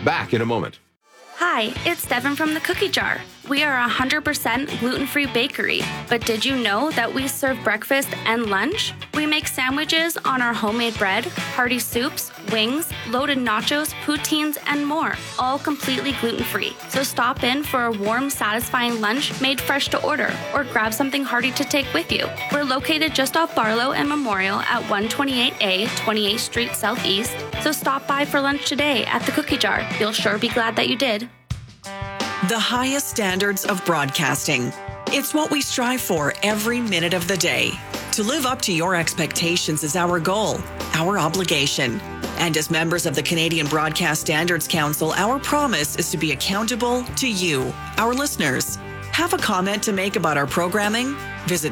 Back in a moment. Hi, it's Devin from the Cookie Jar. We are a 100% gluten-free bakery, but did you know that we serve breakfast and lunch? We make sandwiches on our homemade bread, hearty soups, wings, loaded nachos, poutines, and more, all completely gluten-free. So stop in for a warm, satisfying lunch made fresh to order, or grab something hearty to take with you. We're located just off Barlow and Memorial at 128A, 28th Street Southeast, so stop by for lunch today at the Cookie Jar. You'll sure be glad that you did. The highest standards of broadcasting. It's what we strive for every minute of the day. To live up to your expectations is our goal, our obligation. And as members of the Canadian Broadcast Standards Council, our promise is to be accountable to you, our listeners. Have a comment to make about our programming? Visit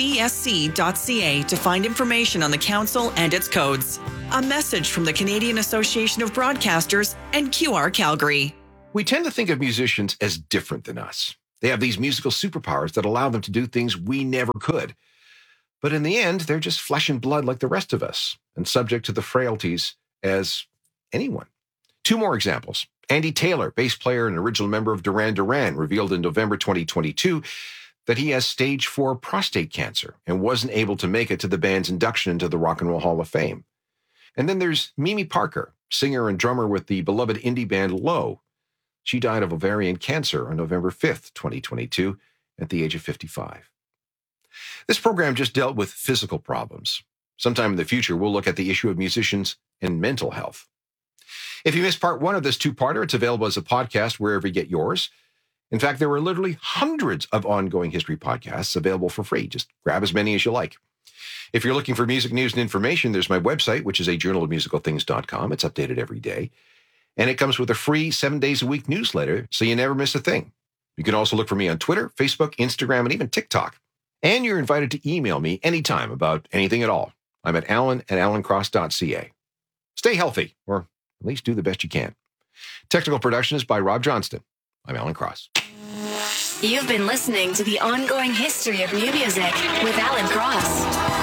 cbsc.ca to find information on the council and its codes. A message from the Canadian Association of Broadcasters and QR Calgary. We tend to think of musicians as different than us. They have these musical superpowers that allow them to do things we never could. But in the end, they're just flesh and blood like the rest of us, and subject to the frailties as anyone. Two more examples. Andy Taylor, bass player and original member of Duran Duran, revealed in November 2022 that he has stage 4 prostate cancer and wasn't able to make it to the band's induction into the Rock and Roll Hall of Fame. And then there's Mimi Parker, singer and drummer with the beloved indie band Low. She died of ovarian cancer on November 5th, 2022, at the age of 55. This program just dealt with physical problems. Sometime in the future, we'll look at the issue of musicians and mental health. If you missed part 1 of this two-parter, it's available as a podcast wherever you get yours. In fact, there are literally hundreds of ongoing history podcasts available for free. Just grab as many as you like. If you're looking for music news and information, there's my website, which is a journalofmusicalthings.com. It's updated every day. And it comes with a free 7-days-a-week newsletter, so you never miss a thing. You can also look for me on Twitter, Facebook, Instagram, and even TikTok. And you're invited to email me anytime about anything at all. I'm at alan@alancross.ca. Stay healthy, or at least do the best you can. Technical production is by Rob Johnston. I'm Alan Cross. You've been listening to The Ongoing History of New Music with Alan Cross.